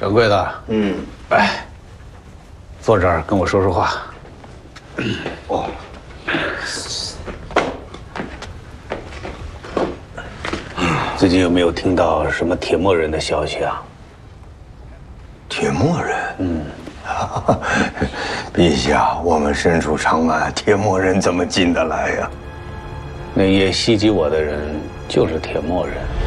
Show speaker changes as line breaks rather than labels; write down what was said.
掌柜的，哎，坐这儿跟我说说话。
哦，
最近有没有听到什么铁墨人的消息啊？
铁墨人，陛下，我们身处长安，铁墨人怎么进得来呀？
那夜袭击我的人就是铁墨人。